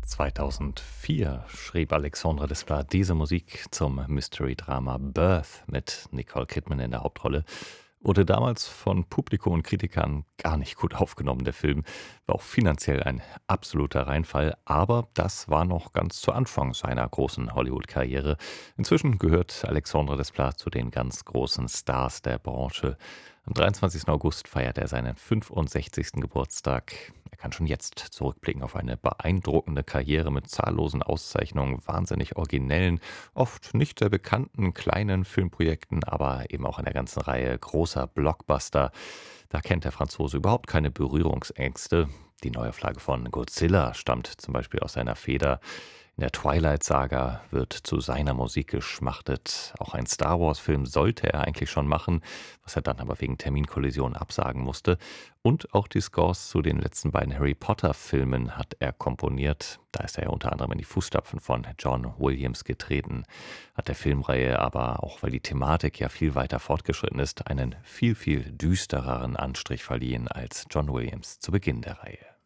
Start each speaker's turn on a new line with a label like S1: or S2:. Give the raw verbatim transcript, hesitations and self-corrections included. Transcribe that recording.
S1: zweitausendvier schrieb Alexandre Desplat diese Musik zum Mystery-Drama Birth mit Nicole Kidman in der Hauptrolle. Wurde damals von Publikum und Kritikern gar nicht gut aufgenommen, der Film. War auch finanziell ein absoluter Reinfall, aber das war noch ganz zu Anfang seiner großen Hollywood-Karriere. Inzwischen gehört Alexandre Desplat zu den ganz großen Stars der Branche. Am dreiundzwanzigsten August feiert er seinen fünfundsechzigsten Geburtstag. Er kann schon jetzt zurückblicken auf eine beeindruckende Karriere mit zahllosen Auszeichnungen, wahnsinnig originellen, oft nicht sehr bekannten kleinen Filmprojekten, aber eben auch einer ganzen Reihe großer Blockbuster. Da kennt der Franzose überhaupt keine Berührungsängste. Die Neuauflage von Godzilla stammt zum Beispiel aus seiner Feder. In der Twilight-Saga wird zu seiner Musik geschmachtet. Auch ein Star-Wars-Film sollte er eigentlich schon machen, was er dann aber wegen Terminkollision absagen musste. Und auch die Scores zu den letzten beiden Harry Potter-Filmen hat er komponiert. Da ist er ja unter anderem in die Fußstapfen von John Williams getreten. Hat der Filmreihe aber, auch weil die Thematik ja viel weiter fortgeschritten ist, einen viel, viel düstereren Anstrich verliehen als John Williams zu Beginn der Reihe.